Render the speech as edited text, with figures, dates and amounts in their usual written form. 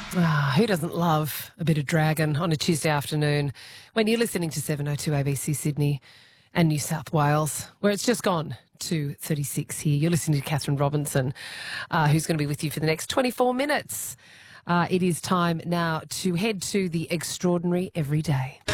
Who doesn't love a bit of Dragon on a Tuesday afternoon when you're listening to 702 ABC Sydney and New South Wales, where it's just gone to 36 here. You're listening to Catherine Robinson, who's going to be with you for the next 24 minutes. It is time now to head to the extraordinary everyday.